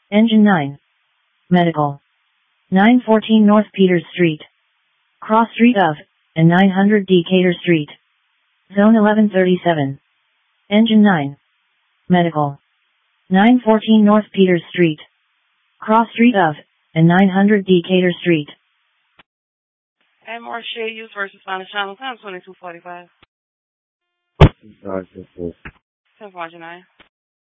Engine 9. Medical. 914 North Peters Street. Cross Street of, and 900 Decatur Street. Zone 1137. Engine 9. Medical. 914 North Peters Street. Cross Street of, and 900 Decatur Street. And more shade use versus final channel time 2245. 10 4 9.